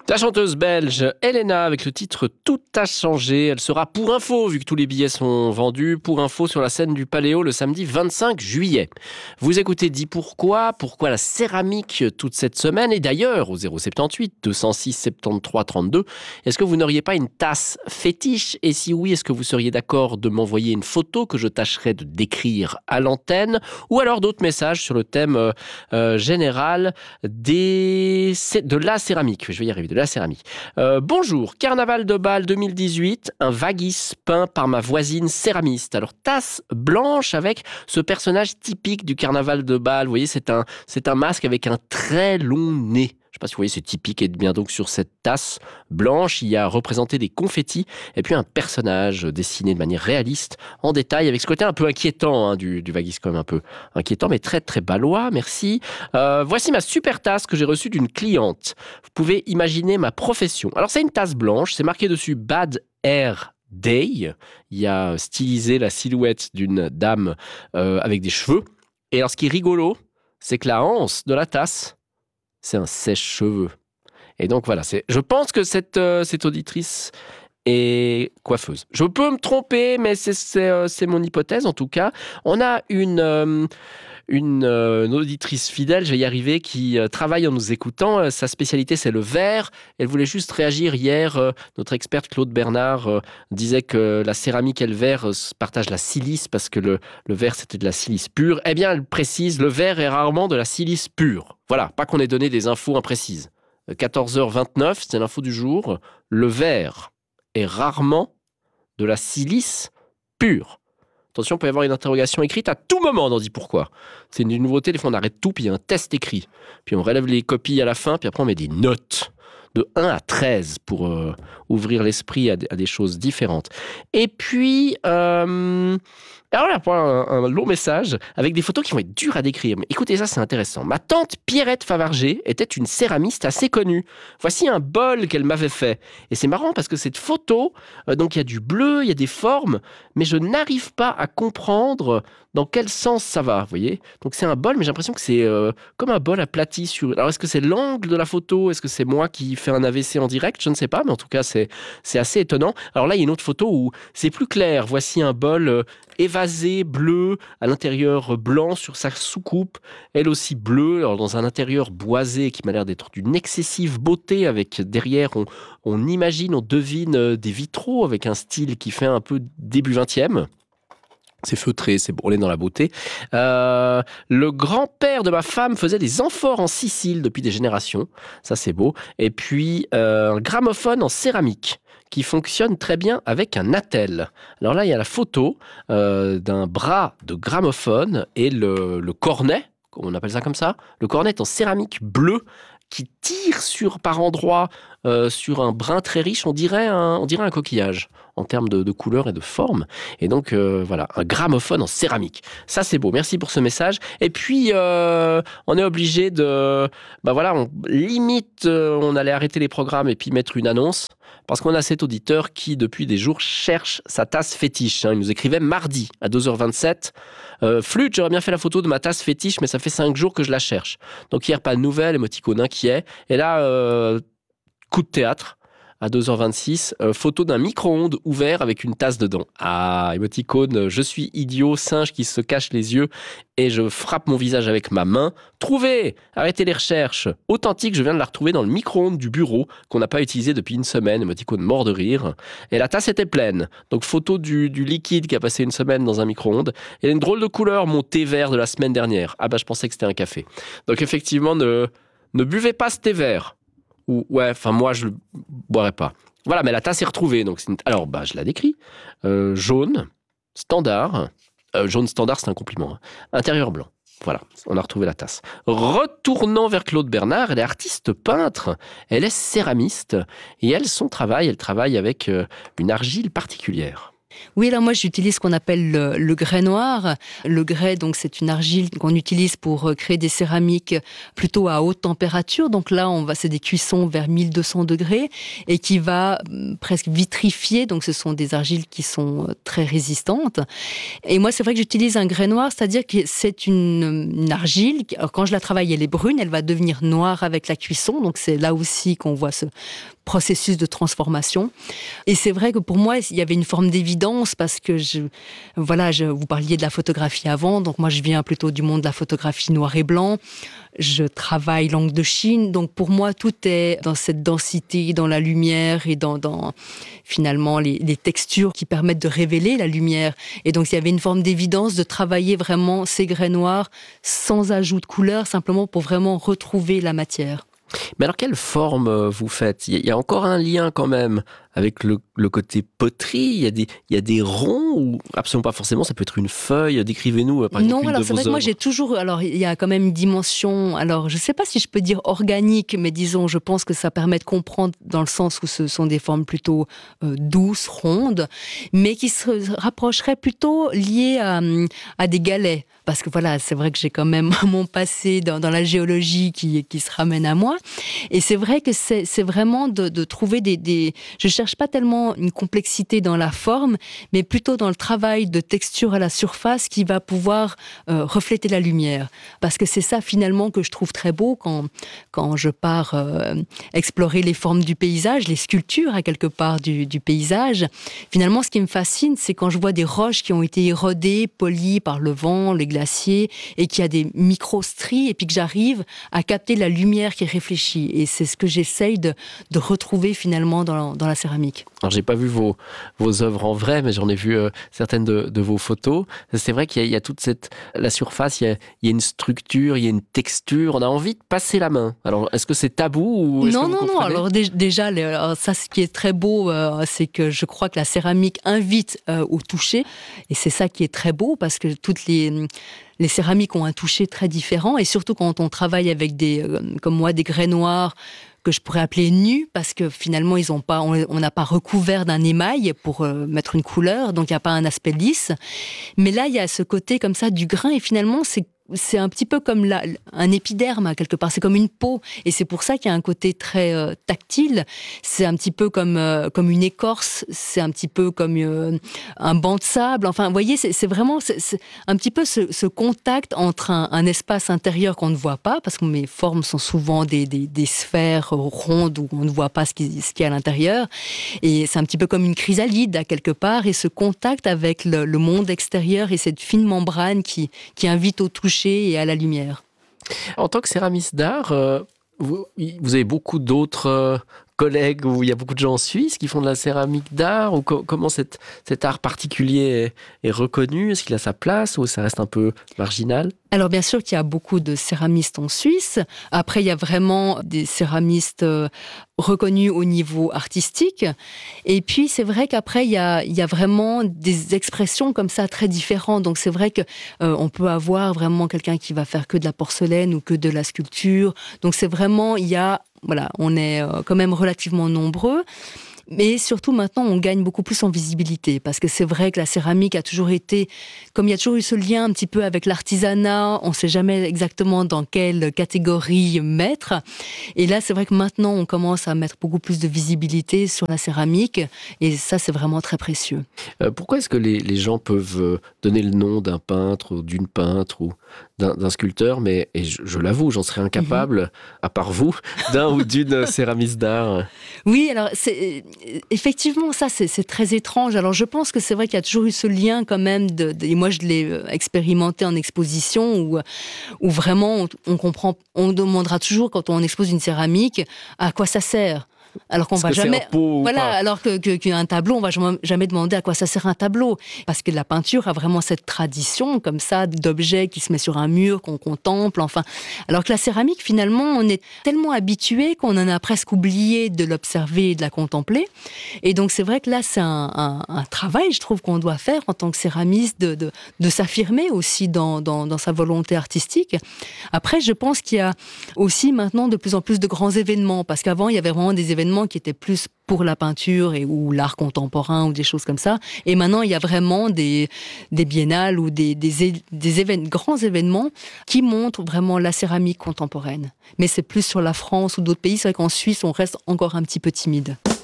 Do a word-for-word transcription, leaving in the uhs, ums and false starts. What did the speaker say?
La chanteuse belge Elena avec le titre « Tout a changé ». Elle sera pour info, vu que tous les billets sont vendus, pour info sur la scène du Paléo le samedi vingt-cinq juillet. Vous écoutez Dis pourquoi, pourquoi la céramique toute cette semaine. Et d'ailleurs, au zéro soixante-dix-huit deux cent six soixante-treize trente-deux, est-ce que vous n'auriez pas une tasse fétiche? Et si oui, est-ce que vous seriez d'accord de m'envoyer une photo que je tâcherai de décrire à l'antenne? Ou alors d'autres messages sur le thème euh, euh, général des... de la céramique. Je vais y arriver, de la céramique. Euh, bonjour, Carnaval de Bâle deux mille dix-huit, un vaguis peint par ma voisine céramiste. Alors, tasse blanche avec ce personnage typique du Carnaval de Bâle. Vous voyez, c'est un, c'est un masque avec un très long nez. Je ne sais pas si vous voyez, c'est typique. Et bien donc, sur cette tasse blanche, il y a représenté des confettis et puis un personnage dessiné de manière réaliste, en détail, avec ce côté un peu inquiétant hein, du, du vaguis, quand même un peu inquiétant, mais très très balois, merci. Euh, voici ma super tasse que j'ai reçue d'une cliente. Vous pouvez imaginer ma profession. Alors, c'est une tasse blanche, c'est marqué dessus Bad Hair Day. Il y a stylisé la silhouette d'une dame euh, avec des cheveux. Et alors, ce qui est rigolo, c'est que la anse de la tasse, c'est un sèche-cheveux. Et donc voilà, c'est, je pense que cette, euh, cette auditrice est coiffeuse. Je peux me tromper, mais c'est, c'est, euh, c'est mon hypothèse en tout cas. On a une, euh, une, euh, une auditrice fidèle, je vais y arriver, qui euh, travaille en nous écoutant. Euh, sa spécialité, c'est le verre. Elle voulait juste réagir hier. Euh, notre experte Claude Bernard euh, disait que la céramique et le verre euh, partagent la silice parce que le, le verre, c'était de la silice pure. Eh bien, elle précise, le verre est rarement de la silice pure. Voilà, pas qu'on ait donné des infos imprécises. quatorze heures vingt-neuf, c'est l'info du jour. Le verre est rarement de la silice pure. Attention, il peut y avoir une interrogation écrite à tout moment dans Dis pourquoi. C'est une nouveauté, des fois on arrête tout, puis il y a un test écrit. Puis on relève les copies à la fin, puis après on met des notes de un à treize pour euh, ouvrir l'esprit à, d- à des choses différentes. Et puis, euh, alors là, pour un, un long message avec des photos qui vont être dures à décrire. Mais écoutez, ça c'est intéressant. Ma tante Pierrette Favarger était une céramiste assez connue. Voici un bol qu'elle m'avait fait. Et c'est marrant parce que cette photo, euh, donc il y a du bleu, il y a des formes, mais je n'arrive pas à comprendre dans quel sens ça va, vous voyez. Donc c'est un bol, mais j'ai l'impression que c'est euh, comme un bol aplati sur... Alors est-ce que c'est l'angle de la photo? Est-ce que c'est moi qui fais un A V C en direct? Je ne sais pas, mais en tout cas c'est, c'est assez étonnant. Alors là, il y a une autre photo où c'est plus clair. Voici un bol euh, évasé, bleu, à l'intérieur euh, blanc sur sa soucoupe, elle aussi bleue, alors dans un intérieur boisé qui m'a l'air d'être d'une excessive beauté, avec derrière, on, on imagine, on devine euh, des vitraux avec un style qui fait un peu début vingtième. C'est feutré, c'est brûlé dans la beauté. Euh, le grand-père de ma femme faisait des amphores en Sicile depuis des générations. Ça, c'est beau. Et puis, euh, un gramophone en céramique qui fonctionne très bien avec un attel. Alors là, il y a la photo euh, d'un bras de gramophone et le, le cornet, on appelle ça comme ça. Le cornet est en céramique bleue qui tire sur, par endroits euh, sur un brin très riche, on dirait un, on dirait un coquillage en termes de, de couleur et de forme. Et donc, euh, voilà, un gramophone en céramique. Ça, c'est beau. Merci pour ce message. Et puis, euh, on est obligé de... Bah voilà, on, limite, euh, on allait arrêter les programmes et puis mettre une annonce. Parce qu'on a cet auditeur qui, depuis des jours, cherche sa tasse fétiche. Hein. Il nous écrivait mardi à deux heures vingt-sept. Euh, Flûte, j'aurais bien fait la photo de ma tasse fétiche, mais ça fait cinq jours que je la cherche. Donc hier, pas de nouvelles, émoticône inquiet. Et là, euh, coup de théâtre. À deux heures vingt-six, euh, photo d'un micro-ondes ouvert avec une tasse dedans. Ah, émoticône, je suis idiot, singe qui se cache les yeux et je frappe mon visage avec ma main. Trouvez! Arrêtez les recherches. Authentique, je viens de la retrouver dans le micro-ondes du bureau qu'on n'a pas utilisé depuis une semaine. Émoticône mort de rire. Et la tasse était pleine. Donc photo du, du liquide qui a passé une semaine dans un micro-ondes. Et une drôle de couleur, mon thé vert de la semaine dernière. Ah bah je pensais que c'était un café. Donc effectivement, ne, ne buvez pas ce thé vert. Ou, ouais, enfin moi je le boirais pas. Voilà, mais la tasse est retrouvée. Donc c'est une... Alors, bah, je la décris. Euh, jaune, standard. Euh, jaune standard, c'est un compliment. Hein. Intérieur blanc. Voilà, on a retrouvé la tasse. Retournant vers Claude Bernard, elle est artiste peintre. Elle est céramiste. Et elle, son travail, elle travaille avec euh, une argile particulière. Oui, alors moi j'utilise ce qu'on appelle le, le grès noir. Le grès, donc c'est une argile qu'on utilise pour créer des céramiques plutôt à haute température. Donc là, on va, c'est des cuissons vers mille deux cents degrés et qui va presque vitrifier. Donc ce sont des argiles qui sont très résistantes. Et moi, c'est vrai que j'utilise un grès noir, c'est-à-dire que c'est une, une argile. Alors quand je la travaille, elle est brune, elle va devenir noire avec la cuisson. Donc c'est là aussi qu'on voit ce processus de transformation. Et c'est vrai que pour moi, il y avait une forme d'évidence parce que je, voilà, je, vous parliez de la photographie avant, donc moi je viens plutôt du monde de la photographie noir et blanc. Je travaille langue de Chine, donc pour moi tout est dans cette densité, dans la lumière et dans, dans finalement les, les textures qui permettent de révéler la lumière. Et donc il y avait une forme d'évidence de travailler vraiment ces grès noirs sans ajout de couleur, simplement pour vraiment retrouver la matière. Mais alors, quelle forme vous faites ? Il y a encore un lien quand même avec le, le côté poterie. Il y a des, il y a des ronds ou absolument pas forcément. Ça peut être une feuille. Décrivez-nous par exemple. Non, alors c'est vrai que moi j'ai toujours. Alors il y a quand même une dimension. Alors je sais pas si je peux dire organique, mais disons, je pense que ça permet de comprendre dans le sens où ce sont des formes plutôt euh, douces, rondes, mais qui se rapprocheraient plutôt liées à, à des galets. Parce que voilà, c'est vrai que j'ai quand même mon passé dans, dans la géologie qui, qui se ramène à moi. Et c'est vrai que c'est, c'est vraiment de, de trouver des, des... Je cherche pas tellement une complexité dans la forme, mais plutôt dans le travail de texture à la surface qui va pouvoir euh, refléter la lumière. Parce que c'est ça finalement que je trouve très beau quand, quand je pars euh, explorer les formes du paysage, les sculptures à quelque part du, du paysage. Finalement, ce qui me fascine, c'est quand je vois des roches qui ont été érodées, polies par le vent, les glaciers, et qu'il y a des micro-stries, et puis que j'arrive à capter la lumière qui est réfléchie. Et c'est ce que j'essaye de, de retrouver finalement dans la, dans la céramique. Alors, j'ai pas vu vos, vos œuvres en vrai, mais j'en ai vu euh, certaines de, de vos photos. C'est vrai qu'il y a, il y a toute cette... La surface, il y, a, il y a une structure, il y a une texture. On a envie de passer la main. Alors, est-ce que c'est tabou ou est-ce Non, que vous non, non. Alors, dé- déjà, les, alors, ça, ce qui est très beau, euh, c'est que je crois que la céramique invite euh, au toucher. Et c'est ça qui est très beau, parce que toutes les... Les céramiques ont un toucher très différent, et surtout quand on travaille avec des, euh, comme moi, des grès noirs que je pourrais appeler nus, parce que finalement ils ont pas, on n'a pas recouvert d'un émail pour euh, mettre une couleur, donc il n'y a pas un aspect lisse. Mais là, il y a ce côté comme ça du grain, et finalement c'est c'est un petit peu comme la, un épiderme, quelque part. C'est comme une peau. Et c'est pour ça qu'il y a un côté très euh, tactile. C'est un petit peu comme, euh, comme une écorce. C'est un petit peu comme euh, un banc de sable. Enfin, vous voyez, c'est, c'est vraiment c'est, c'est un petit peu ce, ce contact entre un, un espace intérieur qu'on ne voit pas, parce que mes formes sont souvent des, des, des sphères rondes où on ne voit pas ce qui, ce qui est à l'intérieur. Et c'est un petit peu comme une chrysalide, à quelque part. Et ce contact avec le, le monde extérieur et cette fine membrane qui, qui invite au toucher et à la lumière. En tant que céramiste d'art, euh, vous, vous avez beaucoup d'autres euh, collègues, où il y a beaucoup de gens en Suisse qui font de la céramique d'art, ou co- comment cette, cet art particulier est, est reconnu ? Est-ce qu'il a sa place ou ça reste un peu marginal ? Alors bien sûr qu'il y a beaucoup de céramistes en Suisse. Après, il y a vraiment des céramistes euh, reconnus au niveau artistique. Et puis, c'est vrai qu'après, il y a, il y a vraiment des expressions comme ça très différentes. Donc, c'est vrai que euh, on peut avoir vraiment quelqu'un qui va faire que de la porcelaine ou que de la sculpture. Donc, c'est vraiment, il y a, voilà, on est euh, quand même relativement nombreux. Mais surtout, maintenant, on gagne beaucoup plus en visibilité. Parce que c'est vrai que la céramique a toujours été... Comme il y a toujours eu ce lien un petit peu avec l'artisanat, on ne sait jamais exactement dans quelle catégorie mettre. Et là, c'est vrai que maintenant, on commence à mettre beaucoup plus de visibilité sur la céramique. Et ça, c'est vraiment très précieux. Euh, pourquoi est-ce que les, les gens peuvent donner le nom d'un peintre ou d'une peintre ou d'un, d'un sculpteur, mais, et je, je l'avoue, j'en serais incapable, mm-hmm. à part vous, d'un ou d'une céramiste d'art ? Oui, alors, c'est... Effectivement, ça, c'est, c'est très étrange. Alors, je pense que c'est vrai qu'il y a toujours eu ce lien quand même, de, de, et moi, je l'ai expérimenté en exposition, où, où vraiment, on, on comprend, on demandera toujours, quand on expose une céramique, à quoi ça sert. Alors qu'on va jamais, voilà, alors que, que qu'un tableau, on va jamais demander à quoi ça sert un tableau, parce que la peinture a vraiment cette tradition comme ça d'objets qui se met sur un mur qu'on contemple, enfin. Alors que la céramique, finalement, on est tellement habitué qu'on en a presque oublié de l'observer et de la contempler. Et donc c'est vrai que là, c'est un, un, un travail, je trouve, qu'on doit faire en tant que céramiste, de, de, de s'affirmer aussi dans, dans, dans sa volonté artistique. Après, je pense qu'il y a aussi maintenant de plus en plus de grands événements, parce qu'avant il y avait vraiment des événements événements qui étaient plus pour la peinture et, ou l'art contemporain ou des choses comme ça. Et maintenant, il y a vraiment des, des biennales ou des, des, des événements, grands événements qui montrent vraiment la céramique contemporaine. Mais c'est plus sur la France ou d'autres pays. C'est vrai qu'en Suisse, on reste encore un petit peu timide.